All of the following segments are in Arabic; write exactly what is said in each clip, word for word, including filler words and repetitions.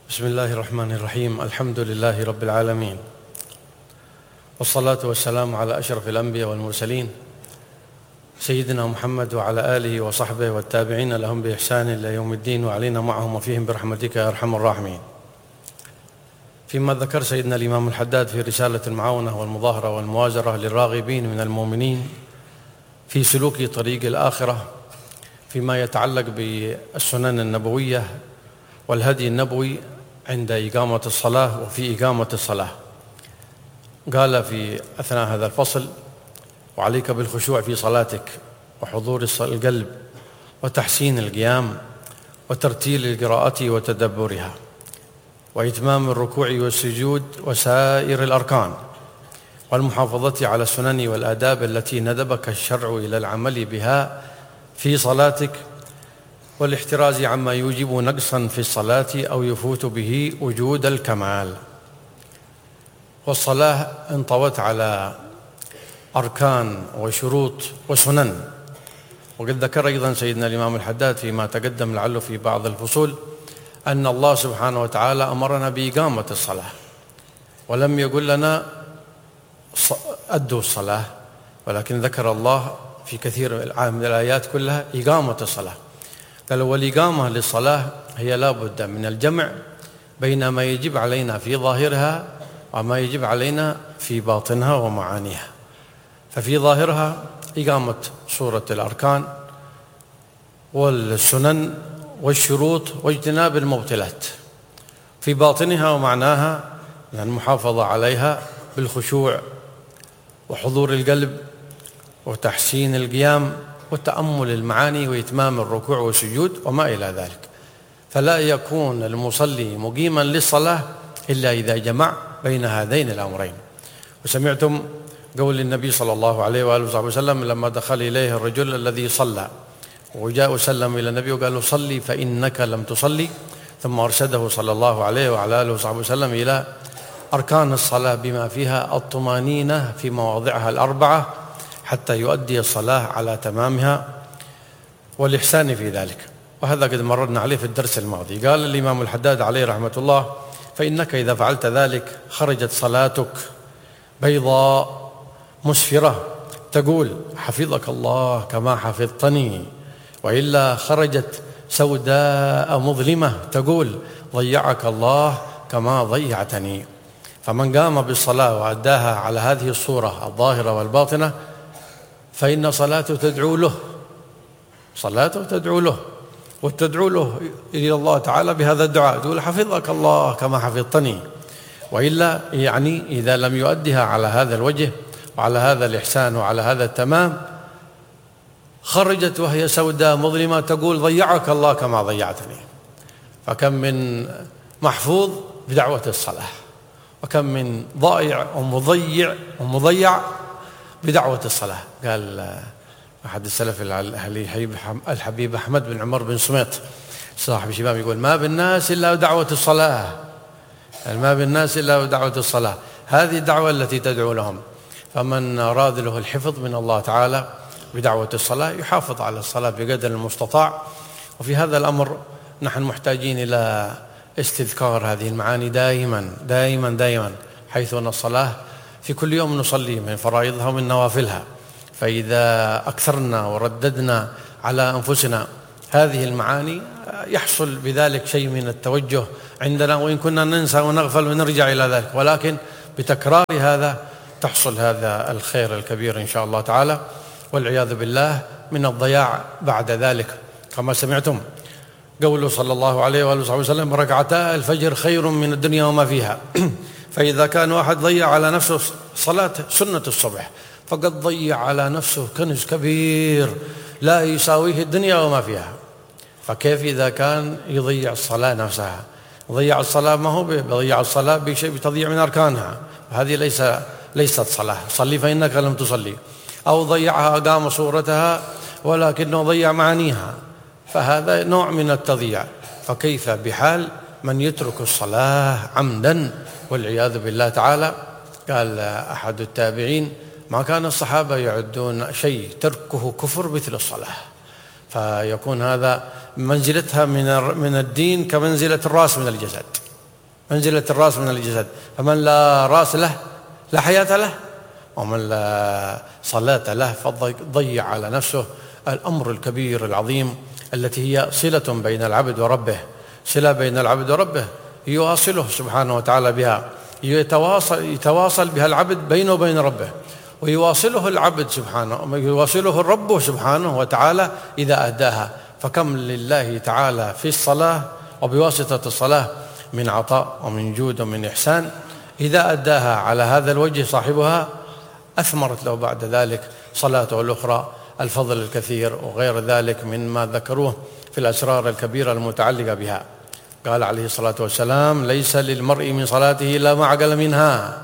بسم الله الرحمن الرحيم. الحمد لله رب العالمين، والصلاة والسلام على أشرف الأنبياء والمرسلين سيدنا محمد وعلى آله وصحبه والتابعين لهم بإحسان إلى يوم الدين، وعلينا معهم وفيهم برحمتك يا أرحم الراحمين. فيما ذكر سيدنا الإمام الحداد في رسالة المعاونة والمظاهرة والموازرة للراغبين من المؤمنين في سلوك طريق الآخرة فيما يتعلق بالسنن النبوية والهدي النبوي عند إقامة الصلاة وفي إقامة الصلاة. قال في أثناء هذا الفصل: وعليك بالخشوع في صلاتك وحضور القلب وتحسين القيام وترتيل القراءة وتدبرها وإتمام الركوع والسجود وسائر الأركان والمحافظة على السنن والآداب التي ندبك الشرع إلى العمل بها في صلاتك، والاحتراز عما يوجب نقصا في الصلاة أو يفوت به وجود الكمال. والصلاة انطوت على أركان وشروط وسنن، وقد ذكر أيضا سيدنا الإمام الحداد فيما تقدم لعله في بعض الفصول أن الله سبحانه وتعالى أمرنا بإقامة الصلاة، ولم يقل لنا أدوا الصلاة، ولكن ذكر الله في كثير من الآيات كلها إقامة الصلاة. قال: والإقامة للصلاة هي لا بد من الجمع بين ما يجب علينا في ظاهرها وما يجب علينا في باطنها ومعانيها. ففي ظاهرها إقامة صورة الأركان والسنن والشروط واجتناب المبطلات، في باطنها ومعناها المحافظة عليها بالخشوع وحضور القلب وتحسين القيام وتأمل المعاني وإتمام الركوع والسجود وما إلى ذلك. فلا يكون المصلي مقيما للصلاة إلا إذا جمع بين هذين الأمرين. وسمعتم قول النبي صلى الله عليه وآله وصحبه وسلم لما دخل إليه الرجل الذي صلى وجاء وسلم إلى النبي وقال له: صلي فإنك لم تصلي، ثم أرشده صلى الله عليه وعلى آله وصحبه وسلم إلى أركان الصلاة بما فيها الطمأنينة في مواضعها الأربعة حتى يؤدي الصلاة على تمامها والإحسان في ذلك. وهذا قد مررنا عليه في الدرس الماضي. قال الإمام الحداد عليه رحمة الله: فإنك إذا فعلت ذلك خرجت صلاتك بيضاء مسفرة تقول حفظك الله كما حفظتني، وإلا خرجت سوداء مظلمة تقول ضيعك الله كما ضيعتني. فمن قام بالصلاة وأداها على هذه الصورة الظاهرة والباطنة فإن صلاته تدعو له، صلاته تدعو له وتدعو له إلى الله تعالى بهذا الدعاء، تقول حفظك الله كما حفظتني. وإلا يعني إذا لم يؤدها على هذا الوجه وعلى هذا الإحسان وعلى هذا التمام خرجت وهي سوداء مظلمة تقول ضيعك الله كما ضيعتني. فكم من محفوظ بدعوة الصلاة، وكم من ضائع ومضيع ومضيع بدعوة الصلاة. قال أحد السلف الحبيب أحمد بن عمر بن سميط صاحب الشباب يقول: ما بالناس إلا دعوة الصلاة، ما بالناس إلا دعوة الصلاة. هذه الدعوة التي تدعو لهم. فمن أراد له الحفظ من الله تعالى بدعوة الصلاة يحافظ على الصلاة بقدر المستطاع. وفي هذا الأمر نحن محتاجين إلى استذكار هذه المعاني دائما دائما دائما، حيث أن الصلاة في كل يوم نصلي من فرائضها ومن نوافلها، فإذا أكثرنا ورددنا على أنفسنا هذه المعاني يحصل بذلك شيء من التوجه عندنا، وإن كنا ننسى ونغفل ونرجع إلى ذلك، ولكن بتكرار هذا تحصل هذا الخير الكبير إن شاء الله تعالى، والعياذ بالله من الضياع بعد ذلك. كما سمعتم قوله صلى الله عليه وآله وسلم: ركعتا الفجر خير من الدنيا وما فيها. فإذا كان واحد ضيع على نفسه صلاة سنة الصبح فقد ضيع على نفسه كنز كبير لا يساويه الدنيا وما فيها، فكيف إذا كان يضيع الصلاة نفسها؟ ضيع الصلاة ما هو بضيع الصلاة بشيء بتضيع من أركانها، هذه ليس ليست صلاة. صلي فإنك لم تصلي. أو ضيعها أقام صورتها ولكنه ضيع معانيها، فهذا نوع من التضييع. فكيف بحال من يترك الصلاة عمدا والعياذ بالله تعالى؟ قال أحد التابعين: ما كان الصحابة يعدون شيء تركه كفر مثل الصلاة. فيكون هذا منزلتها من من الدين كمنزلة الرأس من الجسد. منزلة الرأس من الجسد، فمن لا رأس له لا حياة له، ومن لا صلاة له فضيع على نفسه الأمر الكبير العظيم التي هي صلة بين العبد وربه، صلة بين العبد وربه يواصله سبحانه وتعالى بها، يتواصل, يتواصل بها العبد بينه وبين ربه، ويواصله العبد سبحانه، يواصله الرب سبحانه وتعالى إذا أداها. فكم لله تعالى في الصلاة وبواسطة الصلاة من عطاء ومن جود ومن إحسان، إذا أداها على هذا الوجه صاحبها أثمرت له بعد ذلك صلاته الأخرى الفضل الكثير وغير ذلك مما ذكروه في الأسرار الكبيرة المتعلقة بها. قال عليه الصلاة والسلام: ليس للمرء من صلاته إلا ما عقل منها،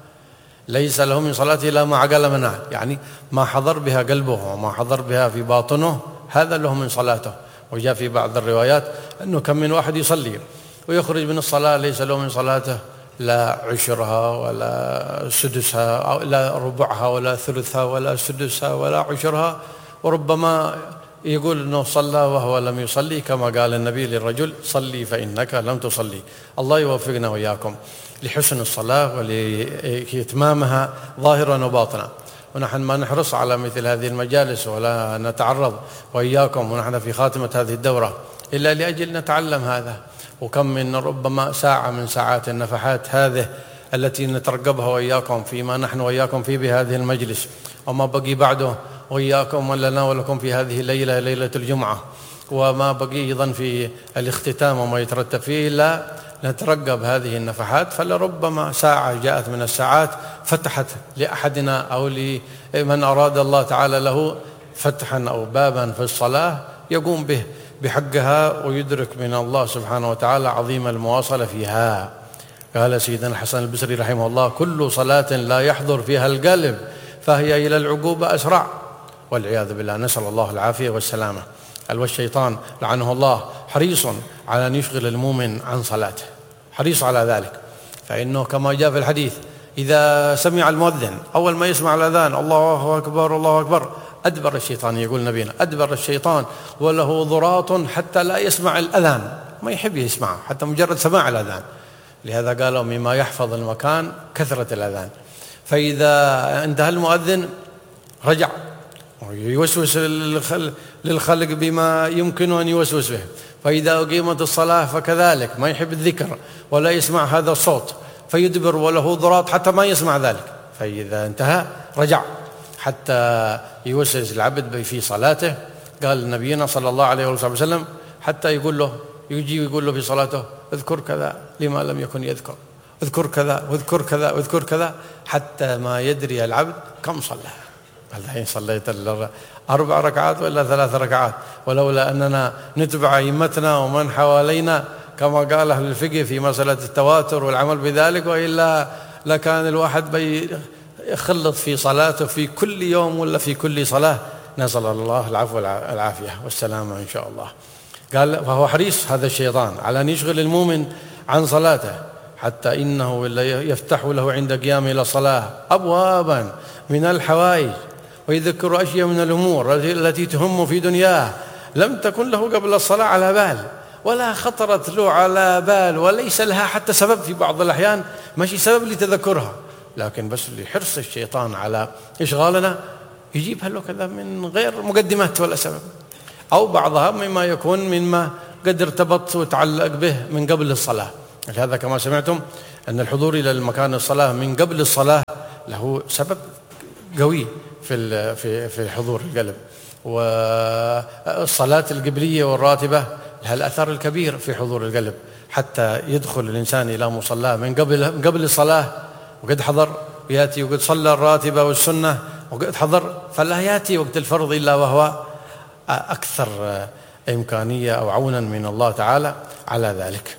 ليس له من صلاته إلا ما عقل منها، يعني ما حضر بها قلبه وما حضر بها في باطنه هذا له من صلاته. وجاء في بعض الروايات أنه كم من واحد يصلي ويخرج من الصلاة ليس له من صلاته لا عشرها ولا سدسها أو لا ربعها ولا ثلثها ولا سدسها ولا عشرها، وربما يقول أنه صلى وهو لم يصلي، كما قال النبي للرجل: صلي فإنك لم تصلي. الله يوفقنا وإياكم لحسن الصلاة ولإتمامها ظاهرا وباطنا. ونحن ما نحرص على مثل هذه المجالس ولا نتعرض وإياكم ونحن في خاتمة هذه الدورة إلا لأجل نتعلم هذا. وكم من ربما ساعة من ساعات النفحات هذه التي نترقبها وإياكم فيما نحن وإياكم فيه بهذه المجلس، وما بقي بعده وإياكم ولنا ولكم في هذه الليلة ليلة الجمعة، وما بقي أيضا في الاختتام وما يترتب فيه، إلا نترقب هذه النفحات. فلربما ساعة جاءت من الساعات فتحت لأحدنا أو لمن أراد الله تعالى له فتحا أو بابا في الصلاة يقوم به بحقها ويدرك من الله سبحانه وتعالى عظيم المواصلة فيها. قال سيدنا الحسن البصري رحمه الله: كل صلاة لا يحضر فيها القلب فهي إلى العقوبة أسرع، والعياذ بالله، نسأل الله العافية والسلامة. والشيطان لعنه الله حريص على أن يشغل المؤمن عن صلاته، حريص على ذلك، فإنه كما جاء في الحديث: إذا سمع المؤذن أول ما يسمع الأذان الله أكبر الله أكبر أدبر الشيطان، يقول نبينا: أدبر الشيطان وله ضراط حتى لا يسمع الأذان، ما يحب يسمع حتى مجرد سماع الأذان. لهذا قالوا مما يحفظ المكان كثرة الأذان. فإذا انتهى المؤذن رجع ويوسوس للخلق بما يمكن أن يوسوس به، فإذا أقيمت الصلاة فكذلك ما يحب الذكر ولا يسمع هذا الصوت فيدبر وله ضراط حتى ما يسمع ذلك، فإذا انتهى رجع حتى يوسوس العبد في صلاته. قال نبينا صلى الله عليه وسلم حتى يقول له، يجي ويقول له في صلاته: اذكر كذا لما لم يكن يذكر، اذكر كذا واذكر كذا واذكر كذا، حتى ما يدري العبد كم صلى. الحين صليت أربع ركعات ولا ثلاث ركعات، ولولا أننا نتبع أئمتنا ومن حوالينا كما قال أهل الفقه في مسألة التواتر والعمل بذلك، وإلا لكان الواحد بيخلط في صلاته في كل يوم ولا في كل صلاة. نسأل الله العفو والعافية والسلامة إن شاء الله. قال: فهو حريص هذا الشيطان على أن يشغل المؤمن عن صلاته، حتى إنه يفتح له عند قيامه إلى الصلاة أبوابا من الحوائج ويذكر أشياء من الأمور التي تهم في دنياه لم تكن له قبل الصلاة على بال ولا خطرت له على بال، وليس لها حتى سبب في بعض الأحيان، ماشي سبب لتذكرها، لكن بس لحرص الشيطان على إشغالنا يجيبها له كذا من غير مقدمات ولا سبب، أو بعضها مما يكون مما قد ارتبط وتعلق به من قبل الصلاة. لهذا كما سمعتم أن الحضور إلى المكان الصلاة من قبل الصلاة له سبب قوي في في في حضور القلب، والصلاة القبلية والراتبة لها الأثر الكبير في حضور القلب، حتى يدخل الإنسان إلى مصلاه من قبل من قبل الصلاة وقد حضر، ويأتي وقد صلى الراتبة والسنة وقد حضر، فلا يأتي وقت الفرض إلا وهو أكثر إمكانية أو عونا من الله تعالى على ذلك.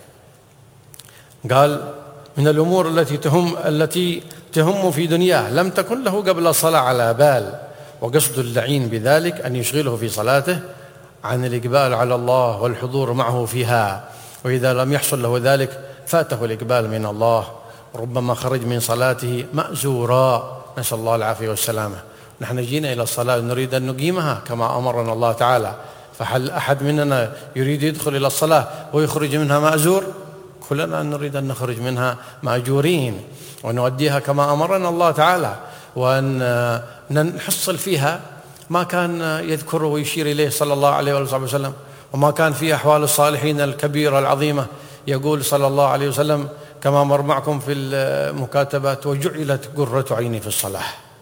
قال: من الأمور التي تهم التي تهم في دنياه لم تكن له قبل الصلاة على بال، وقصد اللعين بذلك أن يشغله في صلاته عن الإقبال على الله والحضور معه فيها، وإذا لم يحصل له ذلك فاته الإقبال من الله، ربما خرج من صلاته مأزورا، نسأل الله العافية والسلامة. نحن جينا إلى الصلاة نريد أن نقيمها كما أمرنا الله تعالى، فهل أحد مننا يريد يدخل إلى الصلاة ويخرج منها مأزور؟ كلنا نريد أن نخرج منها مأجورين ونؤديها كما أمرنا الله تعالى، وأن نحصل فيها ما كان يذكره ويشير إليه صلى الله عليه وسلم، وما كان في أحوال الصالحين الكبيرة العظيمة. يقول صلى الله عليه وسلم كما مر معكم في المكاتبات: وجعلت قرة عيني في الصلاة،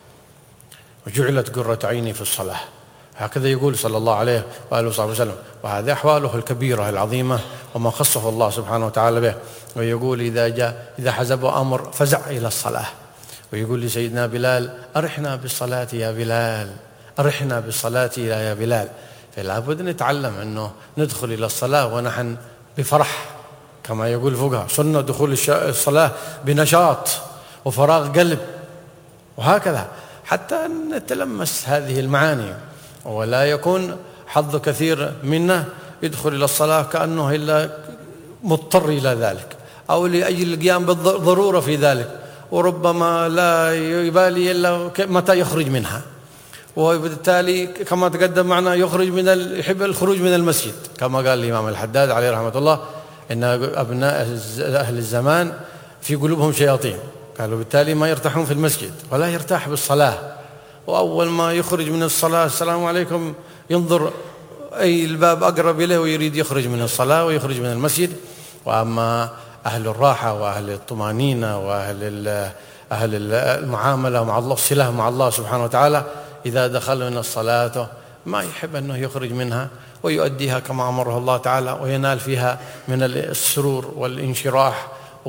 وجعلت قرة عيني في الصلاة. هكذا يقول صلى الله عليه وآله وصحبه وسلم، وهذه أحواله الكبيرة العظيمة وما خصه الله سبحانه وتعالى به. ويقول إذا جاء إذا حزبه أمر فزع إلى الصلاة، ويقول لسيدنا بلال: أرحنا بالصلاة يا بلال، أرحنا بالصلاة يا بلال. فلا بد نتعلم أنه ندخل إلى الصلاة ونحن بفرح، كما يقول الفقهاء: سنة دخول الصلاة بنشاط وفراغ قلب، وهكذا حتى نتلمس هذه المعاني، ولا يكون حظ كثير منا يدخل إلى الصلاة كأنه إلا مضطر إلى ذلك أو لأجل القيام بالضرورة في ذلك، وربما لا يبالي إلا متى يخرج منها، وبالتالي كما تقدم معنا يخرج من ال... يحب الخروج من المسجد، كما قال الإمام الحداد عليه رحمة الله: إن أبناء أهل الزمان في قلوبهم شياطين. قالوا بالتالي ما يرتاحون في المسجد ولا يرتاح بالصلاة، وأول ما يخرج من الصلاة: السلام عليكم، ينظر أي الباب أقرب إليه ويريد يخرج من الصلاة ويخرج من المسجد. وأما أهل الراحة وأهل الطمأنينة وأهل أهل المعاملة مع الله، الصلة مع الله سبحانه وتعالى، إذا دخل من الصلاة ما يحب أنه يخرج منها ويؤديها كما أمره الله تعالى، وينال فيها من السرور والانشراح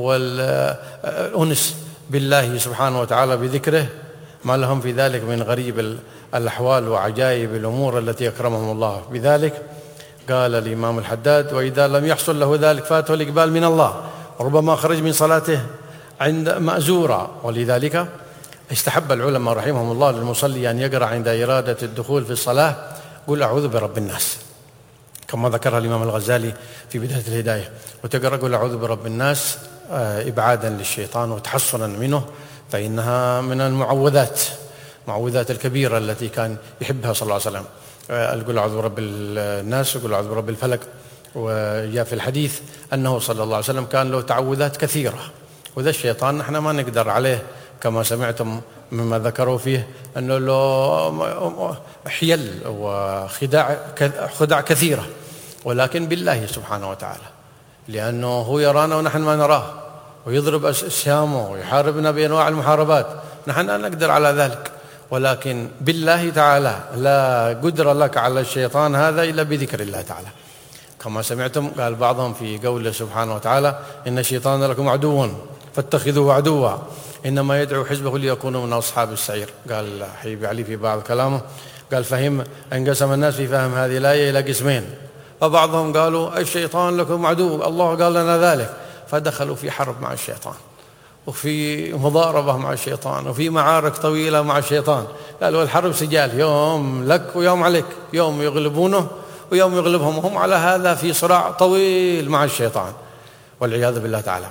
والأنس بالله سبحانه وتعالى بذكره ما لهم في ذلك من غريب الأحوال وعجائب الأمور التي أكرمهم الله بذلك. قال الإمام الحداد: وإذا لم يحصل له ذلك فاته الإقبال من الله، ربما خرج من صلاته عند مأزورا. ولذلك استحب العلماء رحمهم الله للمصلي أن يقرأ عند إرادة الدخول في الصلاة: قل أعوذ برب الناس، كما ذكرها الإمام الغزالي في بداية الهداية، وتقرأ قل أعوذ برب الناس إبعادا للشيطان وتحصنا منه، فإنها من المعوذات، معوذات الكبيرة التي كان يحبها صلى الله عليه وسلم. قل أعوذ برب الناس وقل أعوذ برب الفلق. وجاء في الحديث أنه صلى الله عليه وسلم كان له تعوذات كثيرة، وذا الشيطان نحن ما نقدر عليه كما سمعتم مما ذكروا فيه أنه له حيل وخداع خداع كثيرة، ولكن بالله سبحانه وتعالى، لأنه هو يرانا ونحن ما نراه، ويضرب أسهامه ويحاربنا بأنواع المحاربات، نحن لا نقدر على ذلك، ولكن بالله تعالى لا قدر لك على الشيطان هذا إلا بذكر الله تعالى. كما سمعتم قال بعضهم في قوله سبحانه وتعالى: إن الشيطان لكم عدو فاتخذوه عدوا إنما يدعو حزبه ليكونوا من أصحاب السعير. قال حبيب علي في بعض كلامه قال: فهم انقسم الناس في فهم هذه الآية إلى قسمين، فبعضهم قالوا الشيطان لكم عدو، الله قال لنا ذلك، فدخلوا في حرب مع الشيطان وفي مضاربة مع الشيطان وفي معارك طويلة مع الشيطان. قالوا الحرب سجال، يوم لك ويوم عليك، يوم يغلبونه ويوم يغلبهم، وهم على هذا في صراع طويل مع الشيطان والعياذ بالله تعالى.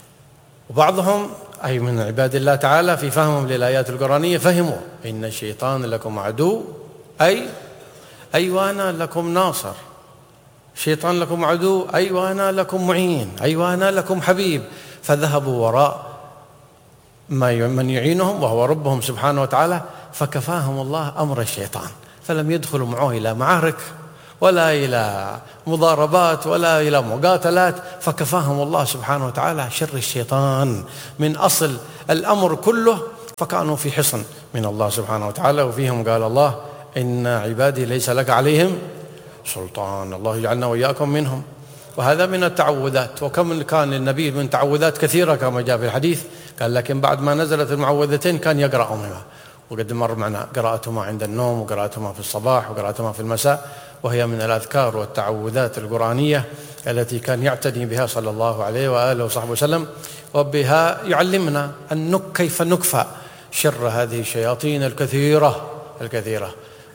وبعضهم أي من عباد الله تعالى في فهمهم للآيات القرآنية فهموا إن الشيطان لكم عدو، أي أي وأنا لكم ناصر، الشيطان لكم عدو أي وأنا لكم معين، أي وأنا لكم حبيب، فذهبوا وراء من يعينهم وهو ربهم سبحانه وتعالى، فكفاهم الله أمر الشيطان، فلم يدخلوا معه إلى معارك ولا إلى مضاربات ولا إلى مقاتلات، فكفاهم الله سبحانه وتعالى شر الشيطان من أصل الأمر كله، فكانوا في حصن من الله سبحانه وتعالى. وفيهم قال الله: إن عبادي ليس لك عليهم سلطان، الله يجعلنا وإياكم منهم. وهذا من التعوذات، وكم كان للنبي من تعوذات كثيرة كما جاء في الحديث، قال لكن بعد ما نزلت المعوذتين كان يقرأهما، وقد مر معنا قراءتهما عند النوم وقراءتهما في الصباح وقراءتهما في المساء، وهي من الأذكار والتعوذات القرآنية التي كان يعتني بها صلى الله عليه وآله وصحبه وسلم، وبها يعلمنا أن كيف نكفى شر هذه الشياطين الكثيرة الكثيرة.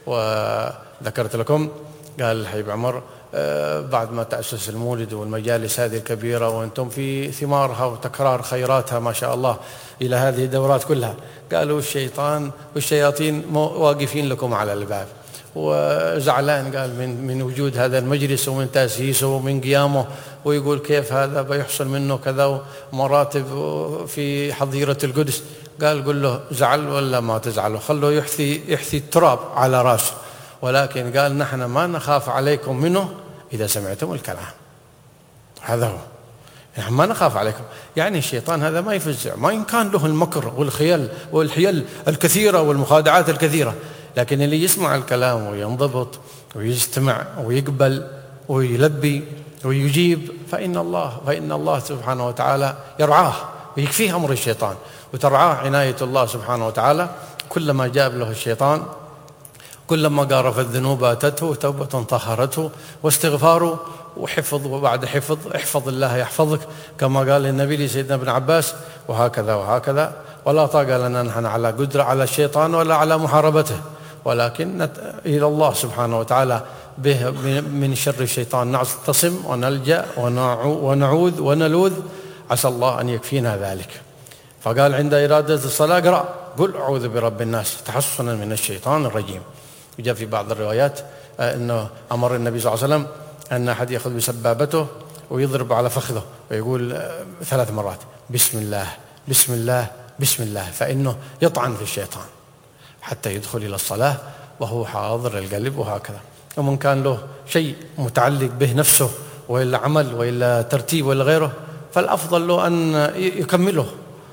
وذكرت لكم قال الحبيب عمر بعد ما تأسس المولد والمجالس هذه الكبيرة وأنتم في ثمارها وتكرار خيراتها ما شاء الله إلى هذه الدورات كلها، قالوا الشيطان والشياطين واقفين لكم على الباب وزعلان قال من من وجود هذا المجلس ومن تأسيسه ومن قيامه، ويقول كيف هذا بيحصل منه كذا ومراتب في حظيرة القدس. قال قل له زعل ولا ما تزعله، خلوه يحثي يحثي التراب على راسه، ولكن قال نحن ما نخاف عليكم منه إذا سمعتم الكلام. هذا هو، يعني ما نخاف عليكم. يعني الشيطان هذا ما يفزع، ما إن كان له المكر والخيال والحيل الكثيرة والمخادعات الكثيرة، لكن اللي يسمع الكلام وينضبط ويستمع ويقبل ويلبي ويجيب فإن الله فإن الله سبحانه وتعالى يرعاه ويكفيه أمر الشيطان، وترعاه عناية الله سبحانه وتعالى. كلما جاب له الشيطان كلما قارف الذنوب أتته، توبة طهرته واستغفاره وحفظ، وبعد حفظ احفظ الله يحفظك، كما قال النبي لسيدنا ابن عباس، وهكذا وهكذا. ولا طاقة لنا نحن على قدرة على الشيطان ولا على محاربته، ولكن إلى الله سبحانه وتعالى به من شر الشيطان نعتصم ونلجأ ونعوذ ونلوذ، عسى الله أن يكفينا ذلك. فقال عند إرادة الصلاة اقرأ قل أعوذ برب الناس تحصنا من الشيطان الرجيم. وجاء في بعض الروايات أنه أمر النبي صلى الله عليه وسلم أن أحد يأخذ بسبابته ويضرب على فخذه ويقول ثلاث مرات بسم الله بسم الله بسم الله، فإنه يطعن في الشيطان حتى يدخل إلى الصلاة وهو حاضر القلب. وهكذا ومن كان له شيء متعلق به نفسه وإلا عمل وإلا ترتيب ولا غيره، فالأفضل له أن يكمله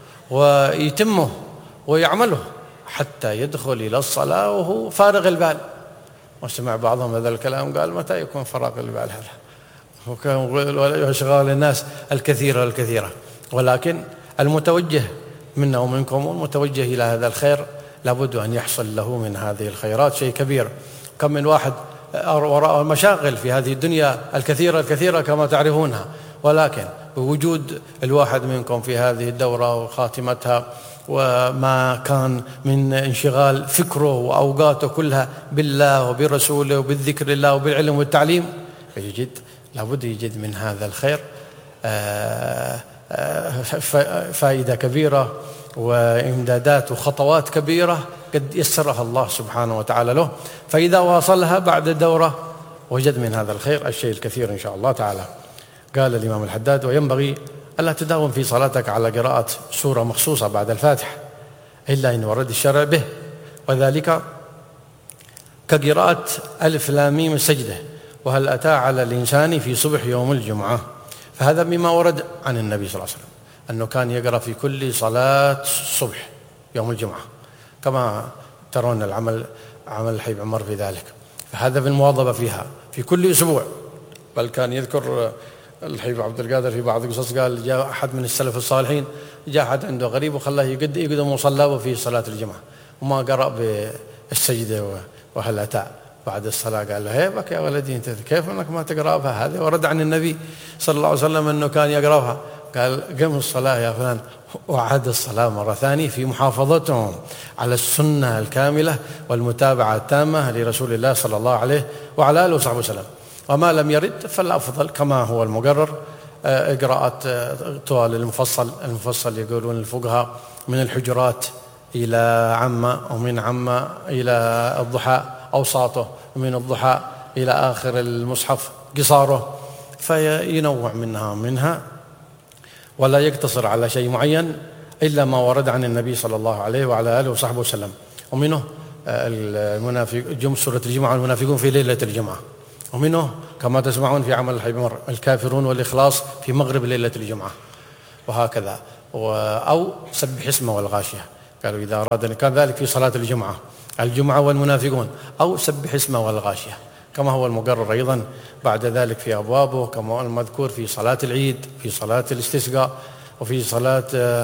ويتمه ويعمله حتى يدخل إلى الصلاة وهو فارغ البال. وسمع بعضهم هذا الكلام قال متى يكون فراغ البال هذا؟ وكان أشغال الناس الكثيرة الكثيرة، ولكن المتوجه منا ومنكم المتوجه إلى هذا الخير لابد أن يحصل له من هذه الخيرات شيء كبير. كم من واحد وراء مشاغل في هذه الدنيا الكثيرة الكثيرة كما تعرفونها، ولكن بوجود الواحد منكم في هذه الدورة وخاتمتها وما كان من انشغال فكره وأوقاته كلها بالله وبرسوله وبالذكر الله وبالعلم والتعليم، فيجد لابد يجد من هذا الخير فائدة كبيرة وإمدادات وخطوات كبيرة قد يسرها الله سبحانه وتعالى له. فإذا واصلها بعد الدورة وجد من هذا الخير الشيء الكثير إن شاء الله تعالى. قال الإمام الحداد وينبغي ألا تداوم في صلاتك على قراءة سورة مخصوصة بعد الفاتحة إلا إن ورد الشرع به، وذلك كقراءة ألف لام ميم السجدة وهل أتى على الإنسان في صبح يوم الجمعة، فهذا مما ورد عن النبي صلى الله عليه وسلم أنه كان يقرأ في كل صلاة صبح يوم الجمعة، كما ترون العمل عمل الحبيب عمر في ذلك. فهذا بالمواظبة فيها في كل أسبوع. بل كان يذكر الحبيب عبد القادر في بعض القصص قال جاء أحد من السلف الصالحين جاء أحد عنده غريب وخلاه يقد يقدم مصلاه في صلاة الجمعة وما قرأ بالسجدة وهل أتى بعد الصلاة. قال له هيبك يا ولدي أنت كيف أنك ما تقرأها؟ هذا ورد عن النبي صلى الله عليه وسلم أنه كان يقرأها. قال قم الصلاة يا فلان، وعاد الصلاة مرة ثانية في محافظتهم على السنة الكاملة والمتابعة التامة لرسول الله صلى الله عليه وعلى آله وصحبه وسلم. وما لم يرد فالأفضل كما هو المقرر قراءة طوال المفصل. المفصل يقولون الفقهاء من الحجرات إلى عامة، ومن عامة إلى الضحى أوساطه، ومن الضحى إلى آخر المصحف قصاره، فينوع منها منها ولا يقتصر على شيء معين إلا ما ورد عن النبي صلى الله عليه وعلى آله وصحبه وسلم. ومنه المنافق سورة الجمعة والمنافقون في ليلة الجمعة، ومنه كما تسمعون في عمل الحبيب الكافرون والإخلاص في مغرب ليلة الجمعة، وهكذا. أو سبح اسمه والغاشية قالوا إذا أراد، كان ذلك في صلاة الجمعة الجمعة والمنافقون، أو سبح اسمه والغاشية كما هو المقرر أيضا بعد ذلك في أبوابه، كما هو المذكور في صلاة العيد، في صلاة الاستسقاء، وفي صلاة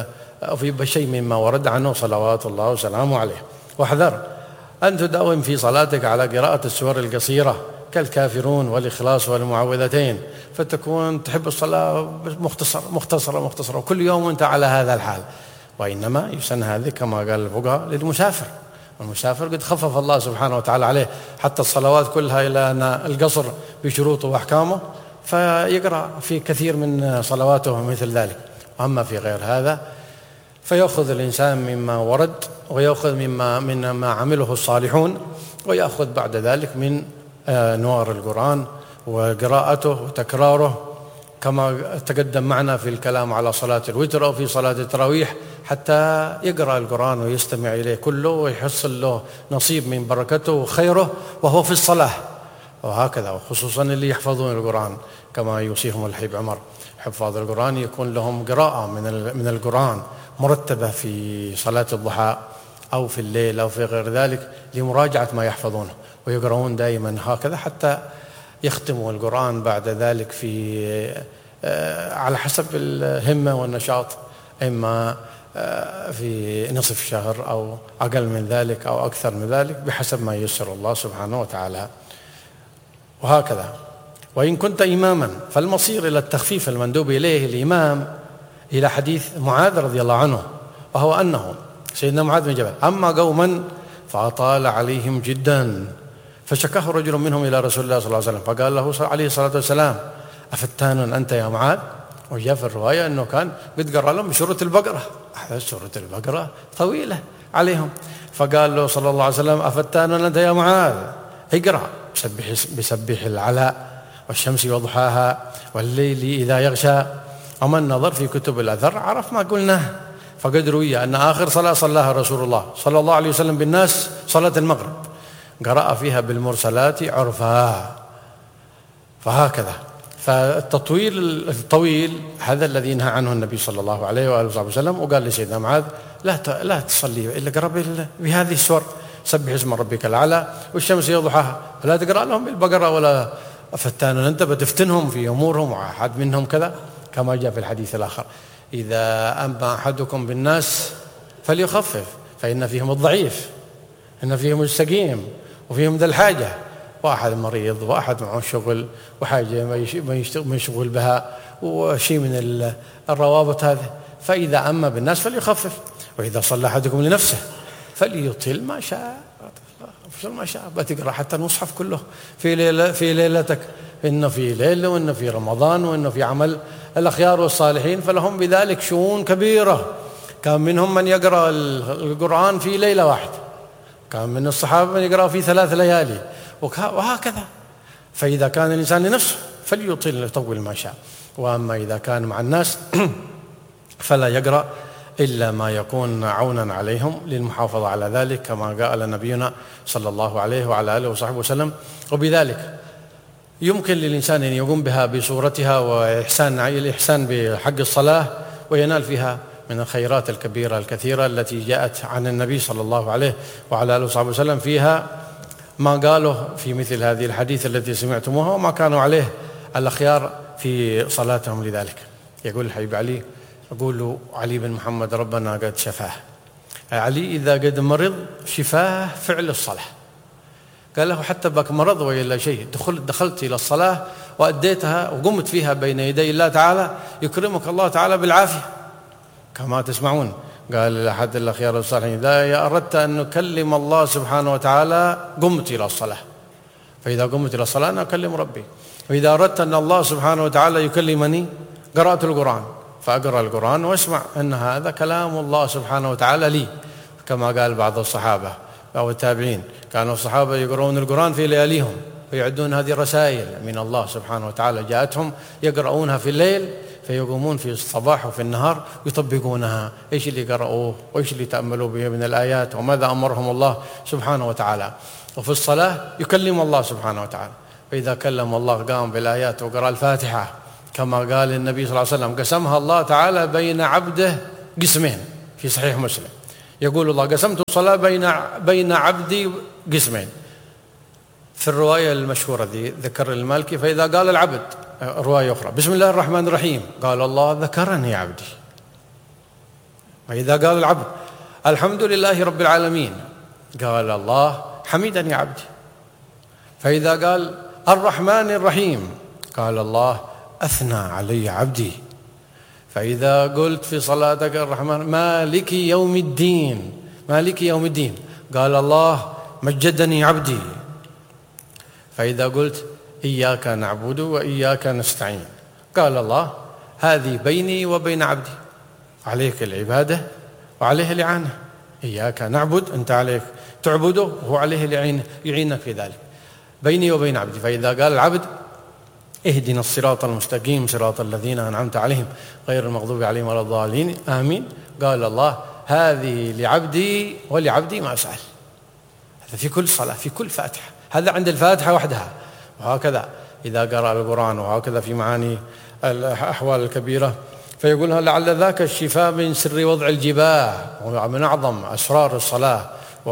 وفي شيء مما ورد عنه صلوات الله وسلامه عليه. واحذر أن تداوم في صلاتك على قراءة السور القصيرة كالكافرون والإخلاص والمعوذتين، فتكون تحب الصلاة مختصرة مختصرة مختصرة وكل يوم وانت على هذا الحال. وإنما يسن هذه كما قال الفقهاء للمسافر، والمسافر قد خفف الله سبحانه وتعالى عليه حتى الصلوات كلها إلى أن القصر بشروطه وأحكامه، فيقرأ في كثير من صلواته مثل ذلك. أما في غير هذا فيأخذ الإنسان مما ورد ويأخذ مما من ما عمله الصالحون ويأخذ بعد ذلك من نوار القرآن وقراءته وتكراره، كما تقدم معنا في الكلام على صلاة الوتر أو في صلاة التراويح، حتى يقرأ القرآن ويستمع إليه كله ويحصل له نصيب من بركته وخيره وهو في الصلاة. وهكذا، وخصوصا اللي يحفظون القرآن كما يوصيهم الحبيب عمر، حفاظ القرآن يكون لهم قراءة من من القرآن مرتبة في صلاة الضحى أو في الليل أو في غير ذلك لمراجعة ما يحفظونه، ويقرؤون دائما هكذا حتى يختموا القرآن بعد ذلك في على حسب الهمة والنشاط، إما في نصف شهر أو أقل من ذلك أو أكثر من ذلك بحسب ما ييسر الله سبحانه وتعالى. وهكذا، وإن كنت إماما فالمصير إلى التخفيف المندوب إليه الإمام إلى حديث معاذ رضي الله عنه، وهو أنه سيدنا معاذ بن جبل أما قوما فأطال عليهم جدا فشكاه رجل منهم إلى رسول الله صلى الله عليه وسلم فقال له عليه الصلاة والسلام أفتان أنت يا معاذ؟ وجاء في الرواية أنه كان قد قرأ لهم بسورة البقرة، سورة البقرة طويلة عليهم، فقال له صلى الله عليه وسلم أفتان أنت يا معاذ؟ اقرأ بسبح, بسبح العلاء والشمس وضحاها والليل إذا يغشى. ومن نظر في كتب الأثر عرف ما قلناه، فقد روي أن آخر صلاة صلاها رسول الله صلى الله عليه وسلم بالناس صلاة المغرب قرأ فيها بالمرسلات عرفا. فهكذا، فالتطويل الطويل هذا الذي نهى عنه النبي صلى الله عليه وآله وسلم، وقال لسيدنا معاذ لا لا تصلي إلا قرأ بهذه السور، سبح اسم ربك الأعلى والشمس وضحاها، فلا تقرأ لهم بالبقرة ولا فتان أنت بتفتنهم في أمورهم وأحد منهم كذا، كما جاء في الحديث الآخر إذا أما أحدكم بالناس فليخفف فإن فيهم الضعيف، إن فيهم السقيم وفيهم ذا الحاجة، واحد مريض واحد معه شغل وحاجة ما يشغل بها وشيء من الروابط هذه، فإذا أما بالناس فليخفف، وإذا صلى أحدكم لنفسه فليطيل ما شاء ما شاء، بتقرأ حتى المصحف كله في ليلة في ليلتك، إنه في ليلة وإنه في رمضان وإنه في عمل الأخيار والصالحين، فلهم بذلك شؤون كبيرة. كان منهم من يقرأ القرآن في ليلة واحدة، كان من الصحابة من يقرأ في ثلاث ليالي، وهكذا. فإذا كان الإنسان لنفسه فليطيل يطول ما شاء، وأما إذا كان مع الناس فلا يقرأ إلا ما يكون عونا عليهم للمحافظة على ذلك، كما قال نبينا صلى الله عليه وعلى آله وصحبه وسلم. وبذلك يمكن للإنسان أن يقوم بها بصورتها وإحسان الإحسان بحق الصلاة، وينال فيها من الخيرات الكبيرة الكثيرة التي جاءت عن النبي صلى الله عليه وعلى آله وصحبه وسلم، فيها ما قاله في مثل هذه الحديث التي سمعتموها وما كانوا عليه الأخيار في صلاتهم. لذلك يقول الحبيب علي، يقول علي بن محمد ربنا قد شفاه، علي إذا قد مرض شفاه فعل الصلاة، قال له حتى بك مرض وإلا شيء دخلت, دخلت إلى الصلاة وأديتها وقمت فيها بين يدي الله تعالى يكرمك الله تعالى بالعافية كما تسمعون. قال لأحد الأخيار الصالحين إذا أردت أن نكلم الله سبحانه وتعالى قمت إلى الصلاة، فإذا قمت إلى الصلاة أنا أكلم ربي، وإذا أردت أن الله سبحانه وتعالى يكلمني قرأت القرآن، فأقرأ القرآن واسمع أن هذا كلام الله سبحانه وتعالى لي، كما قال بعض الصحابة أو التابعين كانوا الصحابة يقرؤون القرآن في لياليهم ويعدون هذه رسائل من الله سبحانه وتعالى جاءتهم يقرؤونها في الليل، فيقومون في الصباح وفي النهار يطبقونها، إيش اللي قرأوه وإيش اللي تأملوا به من الآيات وماذا أمرهم الله سبحانه وتعالى. وفي الصلاة يكلم الله سبحانه وتعالى، فإذا كلم الله قام بالآيات وقرأ الفاتحة كما قال النبي صلى الله عليه وسلم قسمها الله تعالى بين عبده قسمين في صحيح مسلم، يقول الله قسمت الصلاة بين بين عبدي قسمين. في الرواية المشهورة ذي ذكر المالكي فإذا قال العبد، رواية أخرى بسم الله الرحمن الرحيم قال الله ذكرني عبدي، وإذا قال العبد الحمد لله رب العالمين قال الله حمدني عبدي، فإذا قال الرحمن الرحيم قال الله أثنى علي عبدي، فإذا قلت في صلاتك الرحمن مالك يوم الدين مالك يوم الدين قال الله مجدني عبدي، فإذا قلت إياك نعبد وإياك نستعين قال الله هذه بيني وبين عبدي، عليك العبادة وعليه الإعانة، إياك نعبد أنت عليك تعبده وهو عليه اللي يعينك في ذلك بيني وبين عبدي. فإذا قال العبد اهدنا الصراط المستقيم صراط الذين أنعمت عليهم غير المغضوب عليهم ولا الضالين آمين، قال الله هذه لعبدي ولعبدي ما سأل. هذا في كل صلاة، في كل فاتحة، هذا عند الفاتحة وحدها. وهكذا إذا قرأ القرآن، وهكذا في معاني الأحوال الكبيرة، فيقولها لعل ذاك الشفاء من سر وضع الجباه، ومن أعظم أسرار الصلاة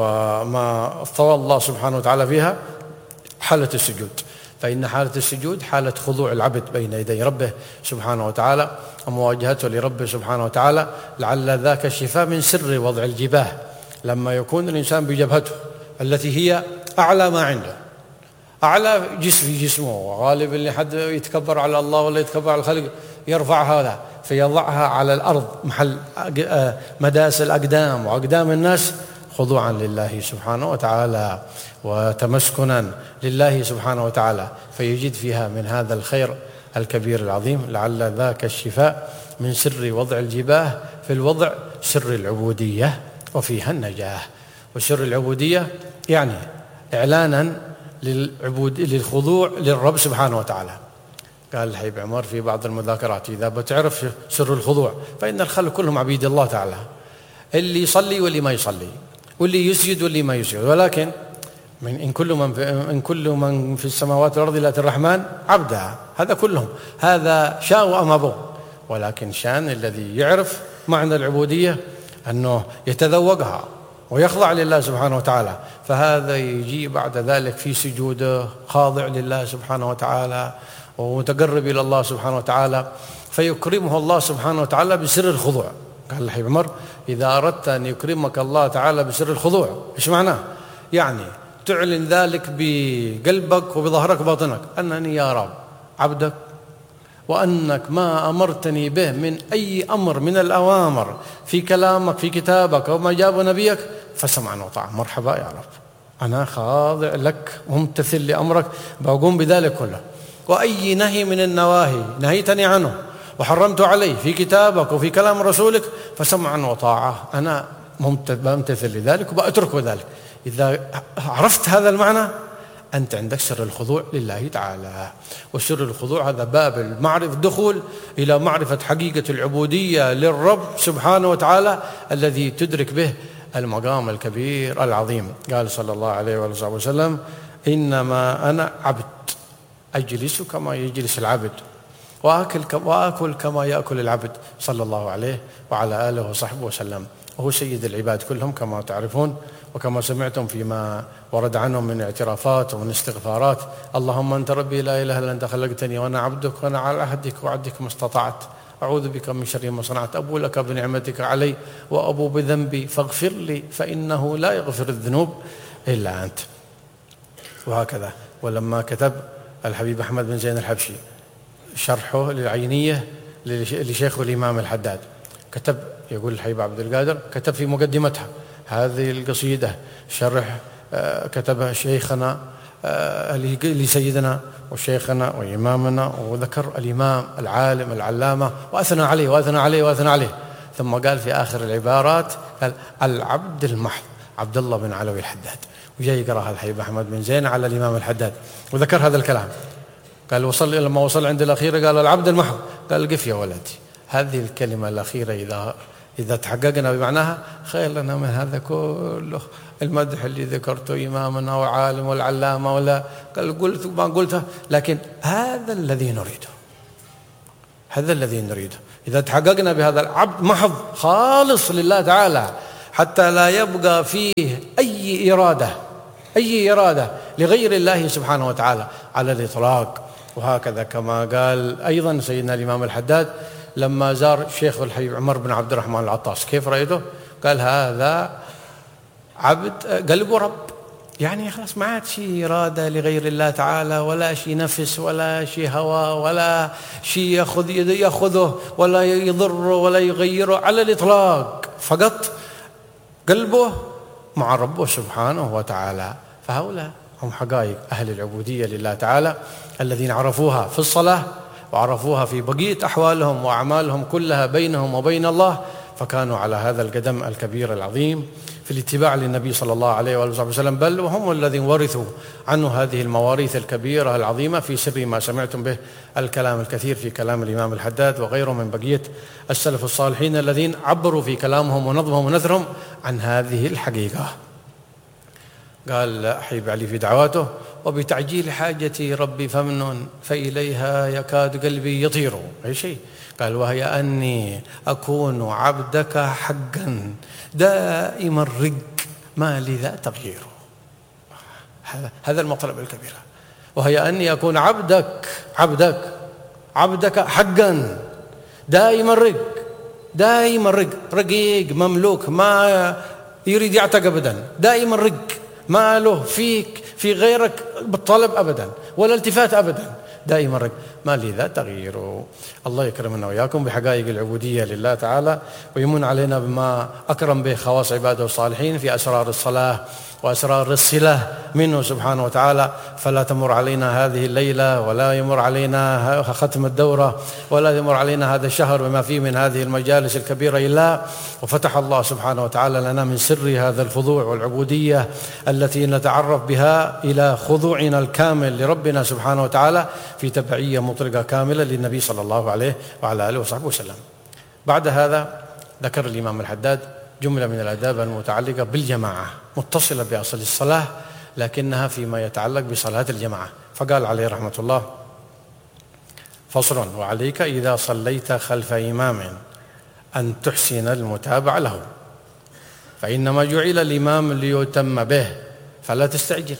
وما افترض الله سبحانه وتعالى فيها حالة السجود. فإن حالة السجود حالة خضوع العبد بين يدي ربه سبحانه وتعالى ومواجهته لربه سبحانه وتعالى. لعل ذاك الشفاء من سر وضع الجباه، لما يكون الإنسان بجبهته التي هي أعلى ما عنده، أعلى جسم في جسمه، وغالب اللي حد يتكبر على الله ولا يتكبر على الخلق يرفع هذا فيضعها على الأرض محل مداس الأقدام وأقدام الناس، خضوعا لله سبحانه وتعالى وتمسكنا لله سبحانه وتعالى، فيجد فيها من هذا الخير الكبير العظيم. لعل ذاك الشفاء من سر وضع الجباه، في الوضع سر العبودية وفيها النجاة. وسر العبودية يعني إعلانا للعبود للخضوع للرب سبحانه وتعالى. قال الحبيب عمر في بعض المذاكرات إذا بتعرف سر الخضوع، فإن الخلق كلهم عبيد الله تعالى، اللي يصلي واللي ما يصلي، واللي يسجد واللي ما يسجد، ولكن من إن كل من في إن كل من في السماوات والأرض إلا الرحمن عبدا، هذا كلهم، هذا شاء أم أبوا. ولكن شان الذي يعرف معنى العبودية أنه يتذوقها ويخضع لله سبحانه وتعالى، فهذا يجي بعد ذلك في سجوده خاضع لله سبحانه وتعالى ومتقرب إلى الله سبحانه وتعالى، فيكرمه الله سبحانه وتعالى بسر الخضوع. قال الحبيب عمر إذا أردت أن يكرمك الله تعالى بسر الخضوع، إيش معناه؟ يعني تعلن ذلك بقلبك وبظهرك وباطنك أنني يا رب عبدك، وأنك ما أمرتني به من أي أمر من الأوامر في كلامك في كتابك أو ما جاب نبيك فسمعا وطاعة، مرحبا يا رب، أنا خاضع لك ممتثل لأمرك، بقوم بذلك كله. وأي نهي من النواهي نهيتني عنه وحرمت عليه في كتابك وفي كلام رسولك فسمعا وطاعة، أنا ممتثل لذلك وبأترك ذلك. إذا عرفت هذا المعنى أنت عندك سر الخضوع لله تعالى. وسر الخضوع هذا باب المعرفة، الدخول إلى معرفة حقيقة العبودية للرب سبحانه وتعالى الذي تدرك به المقام الكبير العظيم. قال صلى الله عليه وسلم إنما أنا عبد أجلس كما يجلس العبد وآكل وآكل كما يأكل العبد، صلى الله عليه وعلى آله وصحبه وسلم. وهو سيد العباد كلهم كما تعرفون وكما سمعتم فيما ورد عنهم من اعترافات ومن استغفارات. اللهم أنت ربي لا إله إلا أنت خلقتني وأنا عبدك وأنا على عهدك وعدك ما استطعت، أعوذ بك من شر ما صنعت، أبو لك بنعمتك علي وأبو بذنبي فاغفر لي فإنه لا يغفر الذنوب إلا أنت. وهكذا. ولما كتب الحبيب أحمد بن زين الحبشي شرحه للعينية لشيخ الإمام الحداد، كتب يقول الحبيب عبد القادر كتب في مقدمتها هذه القصيدة شرح كتبها شيخنا لسيدنا وشيخنا وإمامنا، وذكر الإمام العالم العلامة وأثنى عليه وأثنى عليه وأثنى عليه، ثم قال في آخر العبارات قال العبد المحض عبد الله بن علوي الحداد. وجاي يقرأها الحبيب أحمد بن زين على الإمام الحداد وذكر هذا الكلام. قال وصل لما وصل عند الأخيرة قال العبد المحض، قال قف يا ولدي، هذه الكلمة الأخيرة إذا إذا تحققنا بمعناها خير لنا من هذا كله المدح اللي ذكرته إمامنا وعالم والعلامة، ولا قال قلت ما قلته، لكن هذا الذي نريده، هذا الذي نريده. إذا تحققنا بهذا العبد محض خالص لله تعالى حتى لا يبقى فيه أي إرادة أي إرادة لغير الله سبحانه وتعالى على الإطلاق. وهكذا كما قال أيضا سيدنا الإمام الحداد لما زار شيخ الحبيب عمر بن عبد الرحمن العطاس، كيف رأيته؟ قال هذا عبد قلبه رب، يعني خلاص ما عاد شيء إرادة لغير الله تعالى، ولا شيء نفس ولا شيء هوى ولا شيء يأخذ يأخذه ولا يضره ولا يغيره على الإطلاق، فقط قلبه مع ربه سبحانه وتعالى. فهؤلاء هم حقائق أهل العبودية لله تعالى الذين عرفوها في الصلاة وعرفوها في بقية أحوالهم وأعمالهم كلها بينهم وبين الله، فكانوا على هذا القدم الكبير العظيم في الاتباع للنبي صلى الله عليه وآله وسلم، بل وهم الذين ورثوا عنه هذه المواريث الكبيرة العظيمة في سر ما سمعتم به الكلام الكثير في كلام الإمام الحداد وغيره من بقية السلف الصالحين الذين عبروا في كلامهم ونظمهم ونثرهم عن هذه الحقيقة. قال أحيب علي في دعواته: وبتعجيل حاجتي ربي فمن فإليها يكاد قلبي يطير. أي شيء. قال: وهي أني أكون عبدك حقا دائم الرق ما لذا تغيير. هذا المطلب الكبير. وهي أني أكون عبدك عبدك عبدك حقا دائم الرق دائم الرق رقيق مملوك ما يريد يعتق أبدا، دائم الرق ما له فيك في غيرك بالطلب أبدا ولا التفات أبدا، دائما الرق ما لي ذا تغيير. الله يكرمنا وإياكم بحقائق العبودية لله تعالى، ويمن علينا بما أكرم به خواص عباده الصالحين في أسرار الصلاة وأسرار الصلة منه سبحانه وتعالى. فلا تمر علينا هذه الليلة ولا يمر علينا ختم الدورة ولا يمر علينا هذا الشهر بما فيه من هذه المجالس الكبيرة إلا وفتح الله سبحانه وتعالى لنا من سر هذا الخضوع والعبودية التي نتعرف بها إلى خضوعنا الكامل لربنا سبحانه وتعالى في تبعية مطلقة كاملة للنبي صلى الله عليه وعلى آله وصحبه وسلم. بعد هذا ذكر الإمام الحداد جملة من الآداب المتعلقة بالجماعة متصلة بأصل الصلاة لكنها فيما يتعلق بصلاة الجماعة، فقال عليه رحمة الله: فصل: وعليك إذا صليت خلف إمام أن تحسن المتابعة له، فإنما جعل الإمام ليتم به فلا تستعجل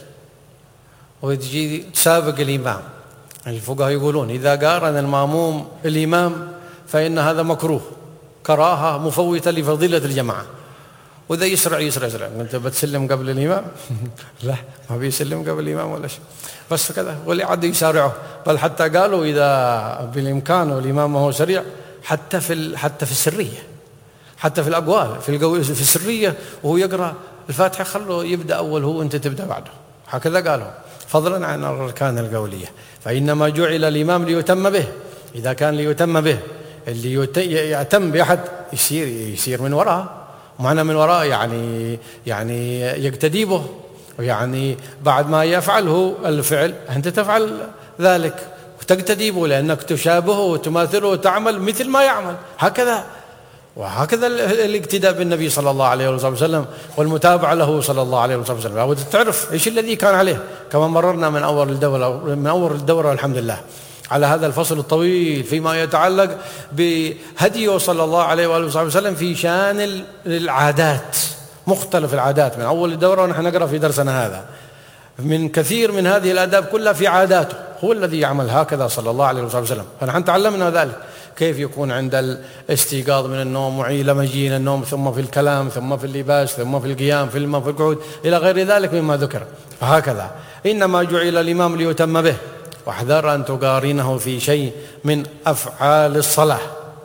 وتجي تسابق الإمام. الفقهاء يقولون إذا قارن المأموم الإمام فإن هذا مكروه كراهة مفوتة لفضيلة الجماعة، وإذا يسرع يسرع يسرع. أنت بتسلم قبل الإمام؟ لا، ما بيسلم قبل الإمام ولا شيء، بس كذا واللي عاد يسارعه. بل حتى قالوا إذا بالإمكان والإمام ما هو سريع حتى في حتى في السرية، حتى في الأقوال في القو... في السرية وهو يقرأ الفاتحة خلوا يبدأ أول هو وأنت تبدأ بعده، هكذا قالوا فضلا عن الأركان القولية. فإنما جعل الإمام ليتم به، إذا كان ليتم به اللي يأتم بأحد يصير يصير من وراء، ومعنى من وراء يعني يعني يقتدي به، ويعني بعد ما يفعله الفعل أنت تفعل ذلك وتقتدي به لأنك تشابهه وتماثله وتعمل مثل ما يعمل، هكذا. وهكذا الاقتداء بالنبي صلى الله عليه وسلم والمتابعة له صلى الله عليه وسلم. لابد تعرف ايش الذي كان عليه، كما مررنا من أول الدورة من أول الدورة الحمد لله على هذا الفصل الطويل فيما يتعلق بهديه صلى الله عليه وآله وسلم في شأن العادات، مختلف العادات من أول الدورة ونحن نقرأ في درسنا هذا من كثير من هذه الآداب كلها في عاداته، هو الذي يعمل هكذا صلى الله عليه وسلم. فنحن تعلمنا ذلك كيف يكون عند الاستيقاظ من النوم وعيل مجيء النوم، ثم في الكلام، ثم في اللباس، ثم في القيام، في الماء، في القعود إلى غير ذلك مما ذكر. فهكذا إنما جعل الإمام ليتم به، واحذر أن تقارنه في شيء من أفعال الصلاة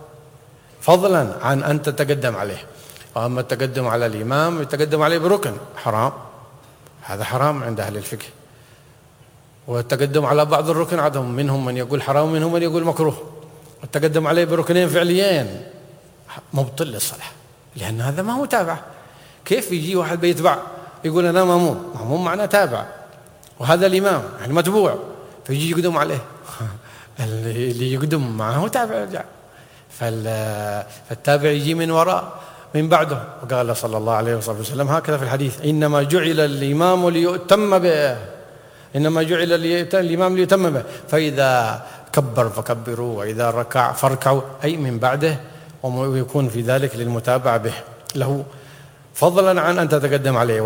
فضلا عن أن تتقدم عليه. وأما التقدم على الإمام يتقدم عليه بركن حرام، هذا حرام عند أهل الفقه. والتقدم على بعض الركن عندهم منهم من يقول حرام ومنهم من يقول مكروه. والتقدم عليه بركنين فعليين مبطل للصلاة، لأن هذا ما هو تابع. كيف يجي واحد بيتبع يقول أنا مأموم؟ مأموم معناه تابع، وهذا الإمام يعني متبوع، فيجي يقدم عليه اللي يقدم معه تابع يرجع، فالتابع يجي من وراء من بعده. وقال صلى الله عليه وسلم هكذا في الحديث: إنما جعل الإمام ليؤتم به، إنما جعل الإمام ليؤتم به، فإذا كبر فكبروا وإذا ركع فاركعوا، أي من بعده، ويكون في ذلك للمتابعة به له فضلا عن أن تتقدم عليه.